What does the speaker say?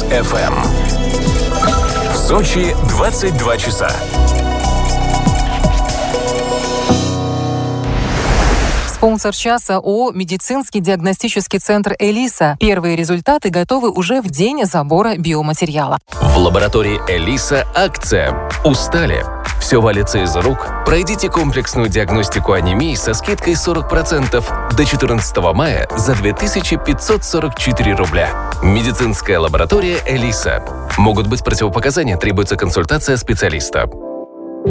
FM. В Сочи 22 часа. Спонсор часа ООО «Медицинский диагностический центр Элиса». Первые результаты готовы уже в день забора биоматериала. В лаборатории Элиса акция. Устали? Все валится из рук? Пройдите комплексную диагностику анемии со скидкой 40% до 14 мая за 2544 рубля. Медицинская лаборатория Элиса. Могут быть противопоказания, требуется консультация специалиста.